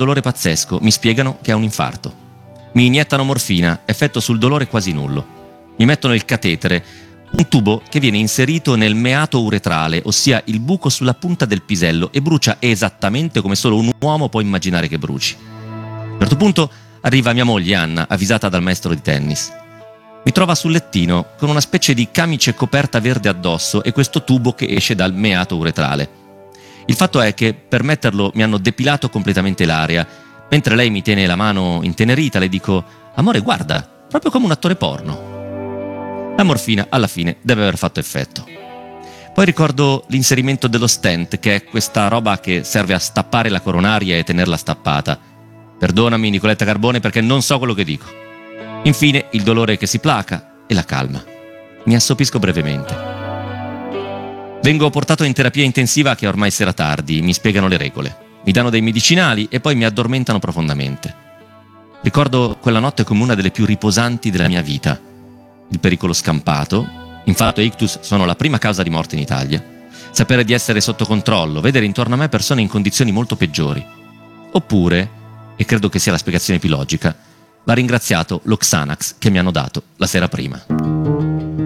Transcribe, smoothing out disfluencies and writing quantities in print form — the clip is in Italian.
dolore pazzesco, mi spiegano che ha un infarto. Mi iniettano morfina, effetto sul dolore quasi nullo. Mi mettono il catetere, un tubo che viene inserito nel meato uretrale, ossia il buco sulla punta del pisello, e brucia esattamente come solo un uomo può immaginare che bruci. A un certo punto arriva mia moglie Anna, avvisata dal maestro di tennis. Mi trova sul lettino con una specie di camice coperta verde addosso e questo tubo che esce dal meato uretrale. Il fatto è che per metterlo mi hanno depilato completamente l'area. Mentre lei mi tiene la mano intenerita, le dico: amore, guarda, proprio come un attore porno. La morfina alla fine deve aver fatto effetto. Poi ricordo l'inserimento dello stent, che è questa roba che serve a stappare la coronaria e tenerla stappata. Perdonami Nicoletta Carbone perché non so quello che dico. Infine il dolore che si placa e la calma. Mi assopisco brevemente. Vengo portato in terapia intensiva che ormai sera tardi, mi spiegano le regole. Mi danno dei medicinali e poi mi addormentano profondamente. Ricordo quella notte come una delle più riposanti della mia vita. Il pericolo scampato, infarto e ictus sono la prima causa di morte in Italia. Sapere di essere sotto controllo, vedere intorno a me persone in condizioni molto peggiori. Oppure, e credo che sia la spiegazione più logica, va ringraziato lo Xanax che mi hanno dato la sera prima.